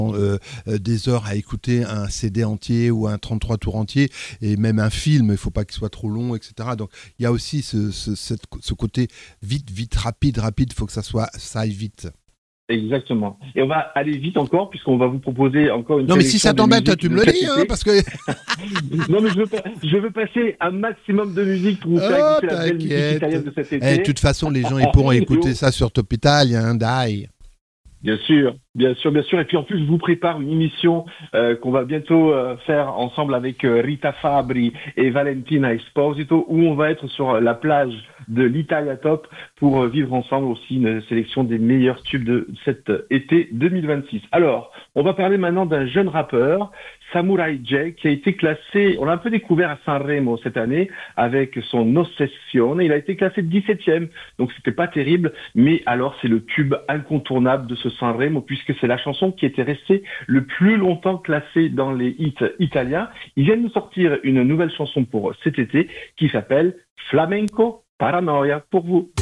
des heures à écouter un CD entier ou un 33 tours entier, et même un film, il ne faut pas qu'il soit trop long, etc. Donc il y a aussi ce côté vite, rapide, il faut que ça aille vite. Exactement. Et on va aller vite encore, puisqu'on va vous proposer encore une Non, mais si ça t'embête, tu me le dis, hein, parce que... Non, mais je veux passer un maximum de musique pour vous faire écouter la belle musique italienne de cet été. De toute façon, les gens ils pourront écouter ça sur Top Italia, dai. Bien sûr. Et puis en plus, je vous prépare une émission qu'on va bientôt faire ensemble avec Rita Fabri et Valentina Esposito, où on va être sur la plage de l'Italia Top pour vivre ensemble aussi une sélection des meilleurs tubes de cet été 2026. Alors, on va parler maintenant d'un jeune rappeur, Samurai J, qui a été classé, on l'a un peu découvert à Sanremo cette année avec son Ossessione. Il a été classé 17e, donc c'était pas terrible, mais alors c'est le tube incontournable de ce Sanremo, puisque c'est la chanson qui était restée le plus longtemps classée dans les hits italiens. Ils viennent nous sortir une nouvelle chanson pour cet été qui s'appelle Flamenco Paranoia pour vous.